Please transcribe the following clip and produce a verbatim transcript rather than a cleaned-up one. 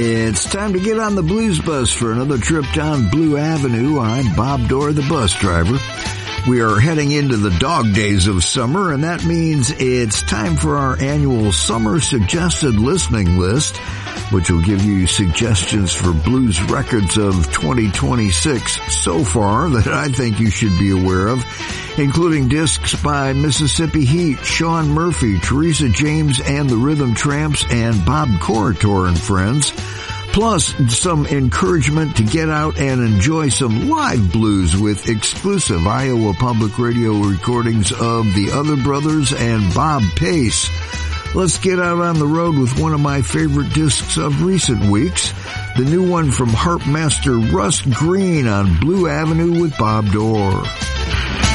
It's time to get on the blues bus for another trip down Blue Avenue. I'm Bob Dorr, the bus driver. We are heading into the dog days of summer, and that means it's time for our annual Summer Suggested Listening List, which will give you suggestions for blues records of twenty twenty-six so far that I think you should be aware of, including discs by Mississippi Heat, Sean Murphy, Teresa James and the Rhythm Tramps, and Bob Corritore and Friends, plus some encouragement to get out and enjoy some live blues with exclusive Iowa Public Radio recordings of the Other Brothers and Bob Pace. Let's get out on the road with one of my favorite discs of recent weeks, the new one from harp master Russ Green on Blue Avenue with Bob Dorr.